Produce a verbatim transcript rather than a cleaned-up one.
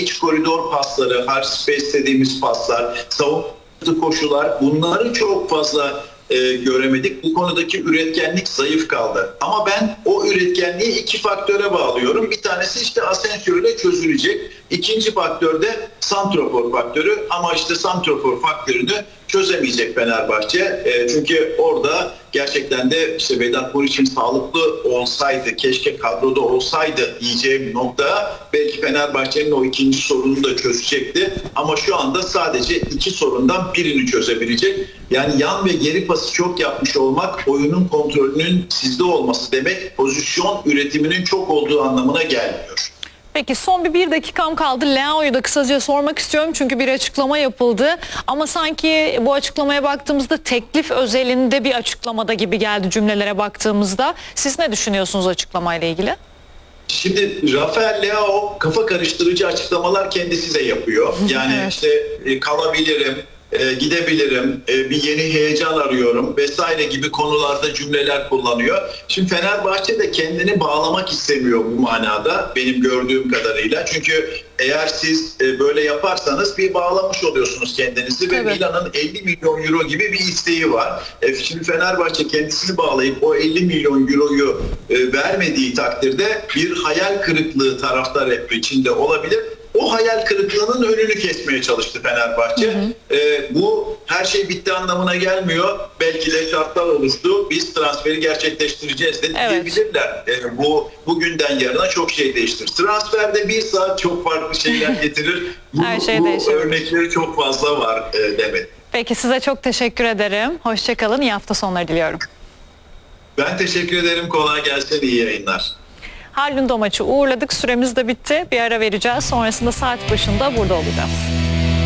iç koridor pasları, hard space dediğimiz paslar, savunma koşular, bunları çok fazla e, göremedik. Bu konudaki üretkenlik zayıf kaldı. Ama ben o üretkenliği iki faktöre bağlıyorum. Bir tanesi işte Asensio ile çözülecek. İkinci faktör de santrofor faktörü. Ama işte santrofor faktörünü çözemeyecek Fenerbahçe. E, çünkü orada gerçekten de işte Vedat Muriç'in sağlıklı olsaydı, keşke kadroda olsaydı diyeceğim nokta belki Fenerbahçe'nin o ikinci sorununu da çözecekti. Ama şu anda sadece iki sorundan birini çözebilecek. Yani yan ve geri pası çok yapmış olmak, oyunun kontrolünün sizde olması demek, pozisyon üretiminin çok olduğu anlamına gelmiyor. Peki son bir, bir dakikam kaldı. Leao'yu da kısaca sormak istiyorum çünkü bir açıklama yapıldı. Ama sanki bu açıklamaya baktığımızda teklif özelinde bir açıklamada gibi geldi cümlelere baktığımızda. Siz ne düşünüyorsunuz açıklamayla ilgili? Şimdi Rafael Leao kafa karıştırıcı açıklamalar kendisi de yapıyor. Yani evet. işte e, kalabilirim, e, gidebilirim, e, bir yeni heyecan arıyorum vesaire gibi konularda cümleler kullanıyor. Şimdi Fenerbahçe de kendini bağlamak istemiyor bu manada benim gördüğüm kadarıyla. Çünkü eğer siz e, böyle yaparsanız bir bağlamış oluyorsunuz kendinizi ve evet. Milan'ın elli milyon euro gibi bir isteği var. E, şimdi Fenerbahçe kendisini bağlayıp o elli milyon euroyu e, vermediği takdirde bir hayal kırıklığı taraftar içinde olabilir. O hayal kırıklığının önünü kesmeye çalıştı Fenerbahçe. Hı hı. E, bu her şey bitti anlamına gelmiyor. Belki de şartlar oluştu. Biz transferi gerçekleştireceğiz de evet. diyebilirler. E, bu bugünden yarına çok şey değiştir. Transferde bir saat çok farklı şeyler getirir. Bu, her şey bu değişir. Örnekleri çok fazla var e, Demet. Peki size çok teşekkür ederim. Hoşçakalın. İyi hafta sonları diliyorum. Ben teşekkür ederim. Kolay gelsin. İyi yayınlar. Haldun Domaç'ı uğurladık. Süremiz de bitti. Bir ara vereceğiz. Sonrasında saat başında burada olacağız.